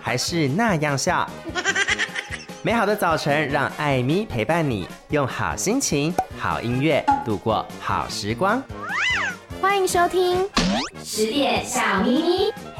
还是那样笑？美好的早晨，让艾咪陪伴你，用好心情、好音乐度过好时光。 欢迎收听10点小咪咪。